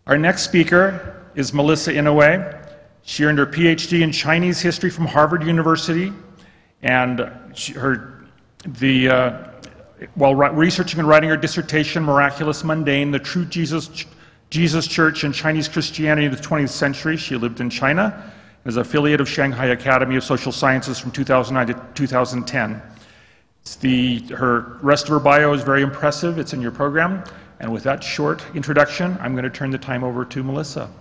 Our next speaker is Melissa Inouye. She earned her PhD in Chinese history from Harvard University, and while researching and writing her dissertation, Miraculous Mundane, the True Jesus Church and Chinese Christianity in the 20th Century, she lived in China, as an affiliate of Shanghai Academy of Social Sciences from 2009 to 2010. Her rest of her bio is very impressive. It's in your program. And with that short introduction, I'm going to turn the time over to Melissa.